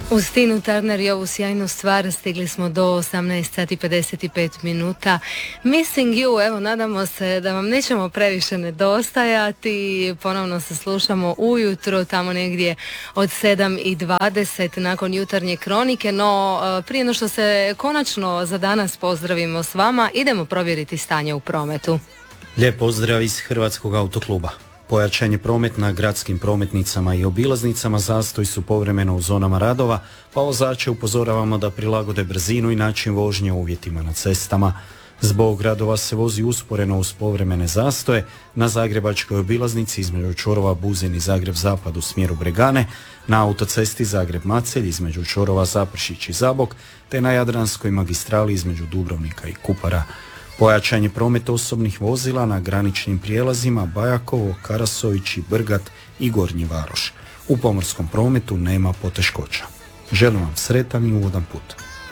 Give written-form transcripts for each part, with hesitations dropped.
Uz Tinu Turner i ovu sjajnu stvar stigli smo do 18 sati 55 minuta. Missing You, evo nadamo se da vam nećemo previše nedostajati. Ponovno se slušamo ujutro, tamo negdje od 7:20 nakon jutarnje kronike, no prije no što se konačno za danas pozdravimo s vama, idemo provjeriti stanje u prometu. Lijep pozdrav iz Hrvatskog autokluba. Pojačan je promet na gradskim prometnicama i obilaznicama, zastoji su povremeno u zonama radova, pa vozače upozoravamo da prilagode brzinu i način vožnje uvjetima na cestama. Zbog radova se vozi usporeno uz povremene zastoje na Zagrebačkoj obilaznici između čvorova Buzin i Zagreb Zapad u smjeru Bregane, na autocesti Zagreb-Macelj između čvorova Zaprešić i Zabok, te na Jadranskoj magistrali između Dubrovnika i Kupara. Pojačan je promet osobnih vozila na graničnim prijelazima Bajakovo, Karasović i Brgat i Gornji Varoš. U pomorskom prometu nema poteškoća. Želim vam sretan i ugodan put.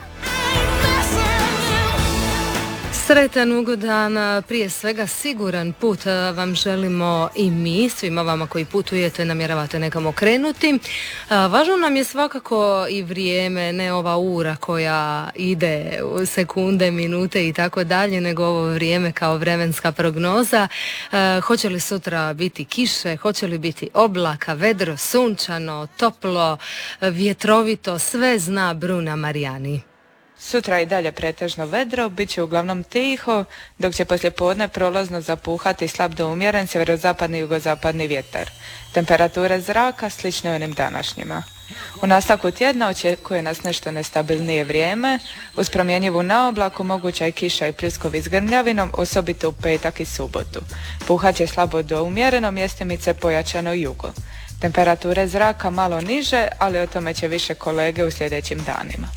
Sretan, ugodan, prije svega siguran put vam želimo i mi, svima vama koji putujete, namjeravate nekamo krenuti. Važno nam je svakako i vrijeme, ne ova ura koja ide u sekunde, minute i tako dalje, nego ovo vrijeme kao vremenska prognoza. Hoće li sutra biti kiše, hoće li biti oblaka, vedro, sunčano, toplo, vjetrovito, sve zna Bruna Marijani. Sutra i dalje pretežno vedro, bit će uglavnom tiho, dok će poslijepodne prolazno zapuhati slab do umjeren sjeverozapadni i jugozapadni vjetar. Temperature zraka slične onim današnjima. U nastavku tjedna očekuje nas nešto nestabilnije vrijeme, uz promjenjivu naoblaku moguća je kiša i pljuskovi s grmljavinom, osobito u petak i subotu. Puhat će slabo do umjereno, mjestimice pojačano jugo. Temperature zraka malo niže, ali o tome će više kolege u sljedećim danima.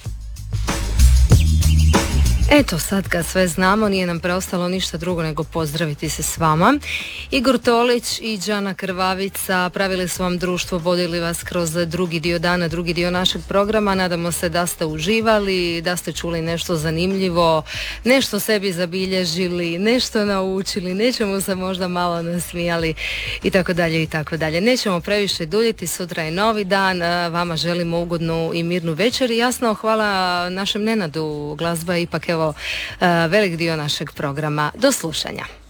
Eto, sad kad sve znamo, nije nam preostalo ništa drugo nego pozdraviti se s vama. Igor Tolić i Đana Krvavica pravili su vam društvo, vodili vas kroz drugi dio dana, drugi dio našeg programa. Nadamo se da ste uživali, da ste čuli nešto zanimljivo, nešto sebi zabilježili, nešto naučili, nečemu se možda malo nasmijali i tako dalje i tako dalje. Nećemo previše duljiti, sutra je novi dan, vama želimo ugodnu i mirnu večer i jasno hvala našem Nenadu, glazba je ipak evo velik dio našeg programa. Do slušanja.